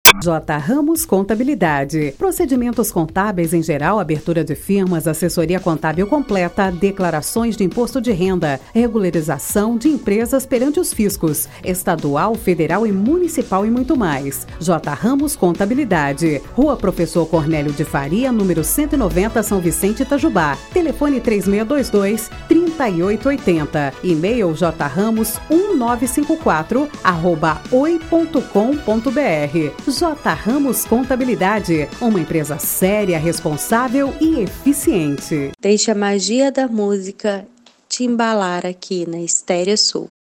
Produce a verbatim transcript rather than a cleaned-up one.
J. Ramos Contabilidade. Procedimentos contábeis em geral, abertura de firmas, assessoria contábil completa, declarações de imposto de renda, regularização de empresas perante os fiscos, estadual, federal e municipal e muito mais. J. Ramos Contabilidade. Rua Professor Cornélio de Faria, número cento e noventa, São Vicente, Itajubá. Telefone três seis dois dois, três oito oito zero. E-mail jramos um nove cinco quatro arroba oi ponto com ponto br. J. Ramos Contabilidade, uma empresa séria, responsável e eficiente. Deixe a magia da música te embalar aqui na Estéreo Sul.